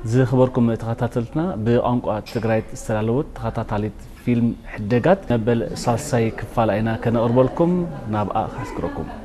زي خبركم تخطاتلتنا بأنقاء تقرأت استرالوت تخطاتاليت فيلم حدقات نبل سالساي كفال أينا كان أربلكم نابقى خاسكركم